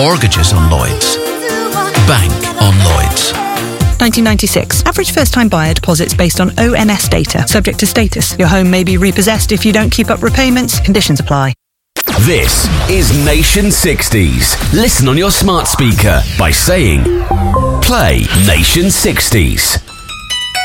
Mortgages on Lloyds. Bank on Lloyds. 1996. Average first-time buyer deposits based on ONS data. Subject to status. Your home may be repossessed if you don't keep up repayments. Conditions apply. This is Nation 60s. Listen on your smart speaker by saying, play Nation 60s.